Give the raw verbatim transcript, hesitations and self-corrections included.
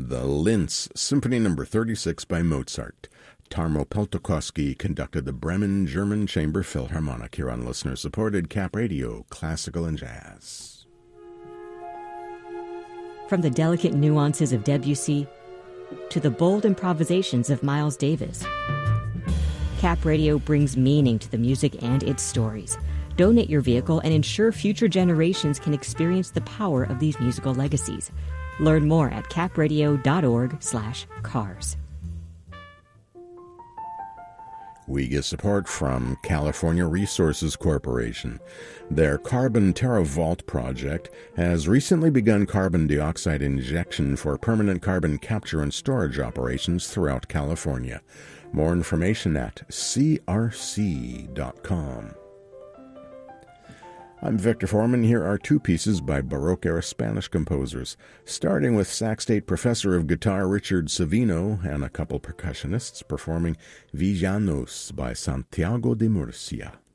The Linz, Symphony Number thirty-six by Mozart. Tarmo Peltokoski conducted the Bremen German Chamber Philharmonic here on listener-supported Cap Radio, Classical and Jazz. From the delicate nuances of Debussy to the bold improvisations of Miles Davis, Cap Radio brings meaning to the music and its stories. Donate your vehicle and ensure future generations can experience the power of these musical legacies. Learn more at capradio.org slash cars. We get support from California Resources Corporation. Their Carbon TerraVault project has recently begun carbon dioxide injection for permanent carbon capture and storage operations throughout California. More information at c r c dot com. I'm Victor Foreman. Here are two pieces by Baroque-era Spanish composers, starting with Sac State Professor of Guitar Richard Savino and a couple percussionists performing Villanos by Santiago de Murcia.